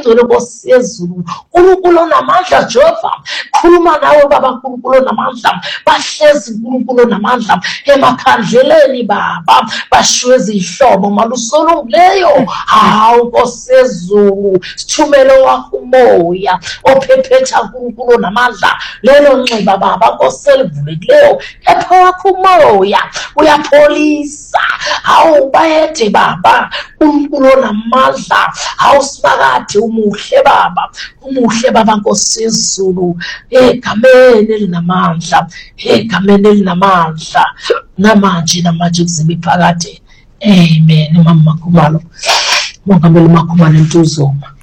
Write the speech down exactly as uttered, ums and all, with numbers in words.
engcwele Nkosi yezulu uNkulunkulu onamandla Jehova khuluma nawe baba uNkulunkulu onamandla bahlezi uNkulunkulu onamandla emakhandleleni baba bashwe izihlobo malusolungileyo hawu Nkosi yezulu sithumele wakho umoya ophephetha uNkulunkulu onamandla lelo nxiba baba Nkosi elivulekileyo epha wakho umoya uyapholisa hawu bayede baba uNkulunkulu onamandla hawu sibakade umuhle baba umuhle baba Nkosi yezulu egameni elinamandla egameni elinamandla namanje namanje kuzibe iphakade amen mama Makhumalo mongameli Makhumalo Ntuzoma.